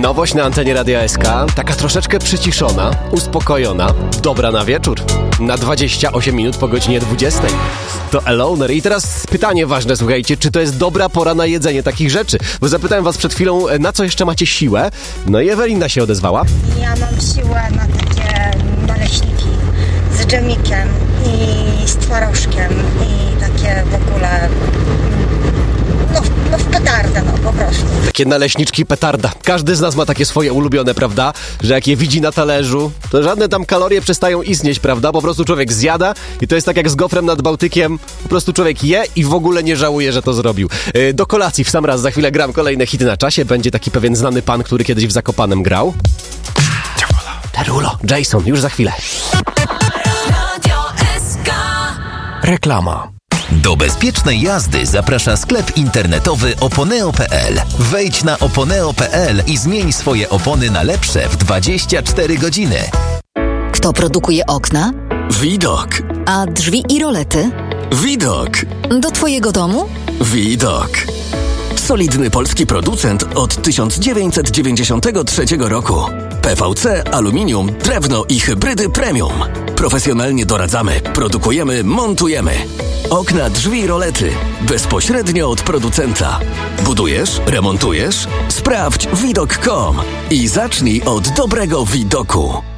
Nowość na antenie Radia SK, taka troszeczkę przyciszona, uspokojona, dobra na wieczór. Na 28 minut po godzinie 20. To Eloner. I teraz pytanie ważne, słuchajcie, czy to jest dobra pora na jedzenie takich rzeczy? Bo zapytałem was przed chwilą, na co jeszcze macie siłę? No i Ewelina się odezwała. Ja mam siłę na takie naleśniki z dżemikiem i z twarożkiem i takie w ogóle... No w petardę, po prostu. Takie naleśniczki petarda. Każdy z nas ma takie swoje ulubione, prawda? Że jak je widzi na talerzu, to żadne tam kalorie przestają istnieć, prawda? Po prostu człowiek zjada i to jest tak jak z gofrem nad Bałtykiem. Po prostu człowiek je i w ogóle nie żałuje, że to zrobił. Do kolacji w sam raz za chwilę gram kolejne hity na czasie. Będzie taki pewien znany pan, który kiedyś w Zakopanem grał. Derulo, Jason, już za chwilę. Reklama. Do bezpiecznej jazdy zaprasza sklep internetowy oponeo.pl. Wejdź na oponeo.pl i zmień swoje opony na lepsze w 24 godziny. Kto produkuje okna? Widok. A drzwi i rolety? Widok. Do twojego domu? Widok. Solidny polski producent od 1993 roku. PVC, aluminium, drewno i hybrydy premium. Profesjonalnie doradzamy, produkujemy, montujemy. Okna, drzwi, rolety. Bezpośrednio od producenta. Budujesz? Remontujesz? Sprawdź widok.com i zacznij od dobrego widoku.